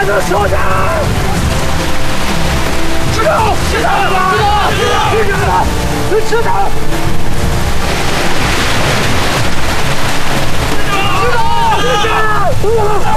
的手上！知道，知道了吧？知道了，知道了。知道，知道，知道。